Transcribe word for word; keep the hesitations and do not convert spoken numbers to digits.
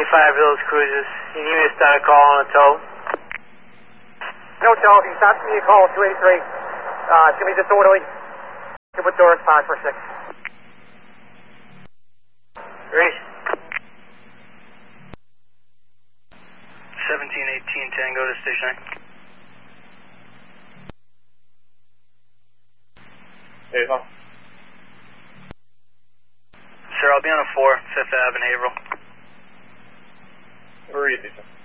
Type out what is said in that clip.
eighty-five Village Cruises. You need me to start a call on a tow? No tow. If you stop, give me a call, two eighty-three. Uh, it's going to be disorderly. You put doors five for six. Reese. seventeen eighteen Tango to station nine. Hey, huh? Sir, I'll be on a four, Fifth Avenue, Haverhill. Where are you, Jason?